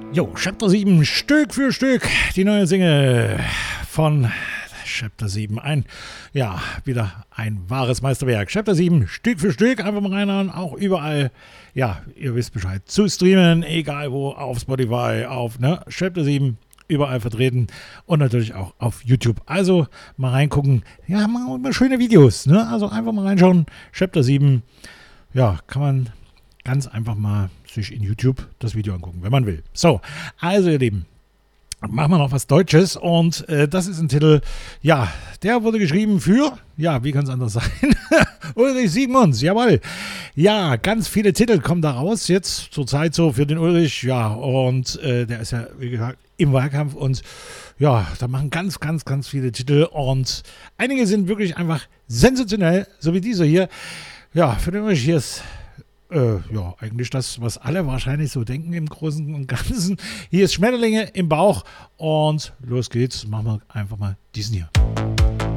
Jo, Chapter 7, Stück für Stück, die neue Single von Chapter 7. Wieder ein wahres Meisterwerk. Chapter 7, Stück für Stück, einfach mal reinhauen, auch überall, ja, ihr wisst Bescheid, zu streamen, egal wo, auf Spotify, Chapter 7, überall vertreten und natürlich auch auf YouTube. Also mal reingucken, ja, mal schöne Videos, ne? Also einfach mal reinschauen, Chapter 7, ja, kann man ganz einfach mal sich in YouTube das Video angucken, wenn man will. So, also ihr Lieben, machen wir noch was Deutsches und das ist ein Titel, ja, der wurde geschrieben für, ja, wie kann es anders sein? Ulrich Siegmunds, jawohl. Ja, ganz viele Titel kommen da raus, jetzt zur Zeit so für den Ulrich, ja, und der ist ja, wie gesagt, im Wahlkampf und ja, da machen ganz, ganz, ganz viele Titel und einige sind wirklich einfach sensationell, so wie dieser hier. Ja, für den Ulrich hier ist eigentlich das, was alle wahrscheinlich so denken im Großen und Ganzen. Hier ist Schmetterlinge im Bauch und los geht's. Machen wir einfach mal diesen hier.